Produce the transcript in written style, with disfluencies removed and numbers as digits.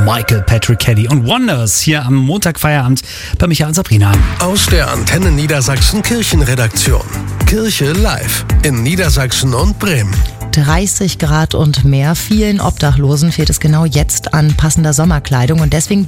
Michael Patrick Kelly und Wonders hier am Montagfeierabend bei Michael und Sabrina. Aus der Antenne Niedersachsen Kirchenredaktion. Kirche live in Niedersachsen und Bremen. 30 Grad und mehr. Vielen Obdachlosen fehlt es genau jetzt an passender Sommerkleidung und deswegen